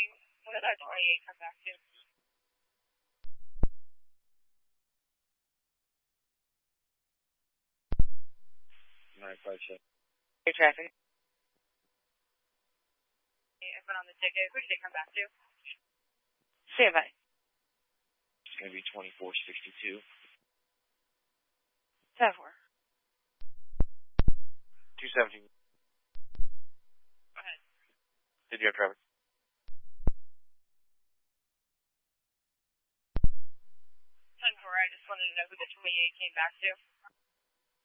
what did that 28 come back to? Hey, traffic. I put on the ticket. Who did it come back to? Stand by. It's going to be 2462. 7-4. 217. Go ahead. Did you have traffic? 10-4. I just wanted to know who the 28 came back to.